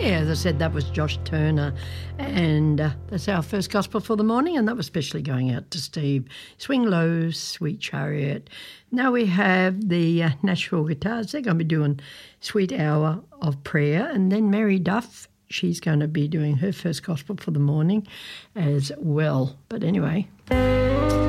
Yeah, as I said, that was Josh Turner, and that's our first gospel for the morning, and that was especially going out to Steve. Swing Low, Sweet Chariot. Now we have the Nashville Guitars. They're going to be doing Sweet Hour of Prayer, and then Mary Duff, she's going to be doing her first gospel for the morning as well. But anyway...